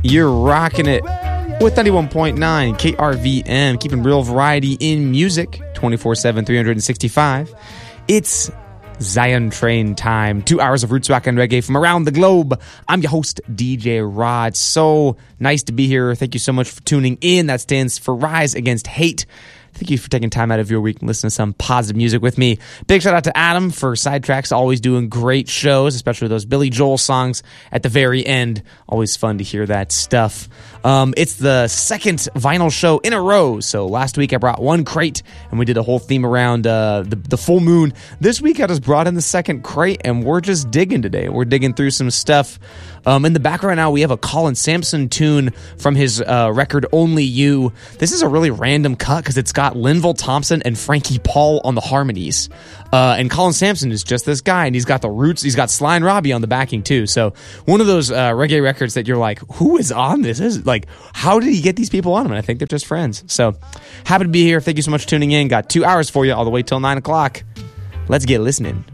You're rocking it with 91.9 KRVM, keeping real variety in music 24/7, 365. It's Zion Train time. 2 hours of roots rock and reggae from around the globe. I'm your host, DJ Rod. So nice to be here. Thank you so much for tuning in. That stands for Rise Against Hate. Thank you for taking time out of your week and listening to some positive music with me. Big shout out to Adam for Sidetracks, always doing great shows, especially those Billy Joel songs at the very end. Always fun to hear that stuff. It's the second vinyl show in a row. So last week I brought one crate and we did a whole theme around the full moon. This week I just brought in the second crate and we're just digging today. We're digging through some stuff. In the background now we have a Colin Sampson tune from his record Only You. This is a really random cut because it's got Linval Thompson and Frankie Paul on the harmonies. And Colin Sampson is just this guy, and he's got the roots. He's got Sly and Robbie on the backing, too. So one of those reggae records that you're like, who is on this? How did he get these people on him? And I think they're just friends. So happy to be here. Thank you so much for tuning in. Got 2 hours for you all the way till 9 o'clock. Let's get listening.